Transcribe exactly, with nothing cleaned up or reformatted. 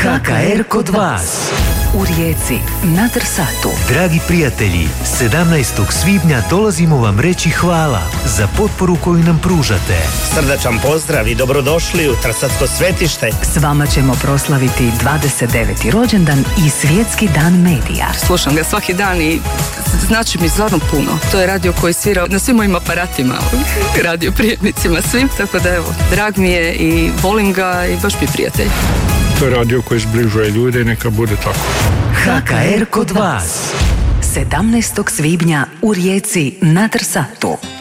ha ka er kod vas. U Rijeci, na Trsatu. Dragi prijatelji, sedamnaestog svibnja dolazimo vam reći hvala za potporu koju nam pružate. Srdačan pozdrav i dobrodošli u Trsatsko svetište. S vama ćemo proslaviti dvadeset deveti rođendan i Svjetski dan medija. Slušam ga svaki dan i znači mi stvarno puno. To je radio koji svira na svim mojim aparatima, radio prijemnicima, svim, tako da evo, drag mi je i volim ga i baš mi je prijatelj. To je radio koji zbližuje ljude i neka bude tako. ha ka er kod vas. sedamnaestog svibnja u Rijeci, na Trsatu.